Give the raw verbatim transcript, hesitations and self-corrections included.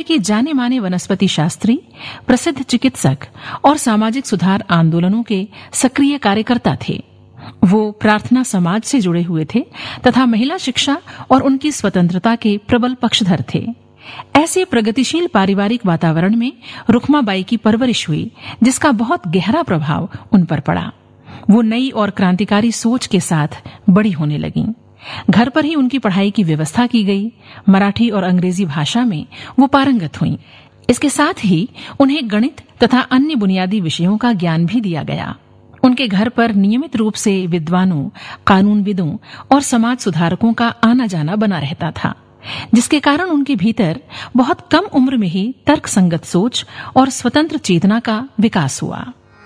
के जाने माने वनस्पति शास्त्री, प्रसिद्ध चिकित्सक और सामाजिक सुधार आंदोलनों के सक्रिय कार्यकर्ता थे। वो प्रार्थना समाज से जुड़े हुए थे तथा महिला शिक्षा और उनकी स्वतंत्रता के प्रबल पक्षधर थे। ऐसे प्रगतिशील पारिवारिक वातावरण में रुखमाबाई की परवरिश हुई, जिसका बहुत गहरा प्रभाव उन पर पड़ा। वो नई और क्रांतिकारी सोच के साथ बड़ी होने लगीं। घर पर ही उनकी पढ़ाई की व्यवस्था की गई। मराठी और अंग्रेजी भाषा में वो पारंगत हुईं। इसके साथ ही उन्हें गणित तथा अन्य बुनियादी विषयों का ज्ञान भी दिया गया। उनके घर पर नियमित रूप से विद्वानों, कानूनविदों और समाज सुधारकों का आना जाना बना रहता था, जिसके कारण उनके भीतर बहुत कम उम्र में ही तर्कसंगत सोच और स्वतंत्र चेतना का विकास हुआ।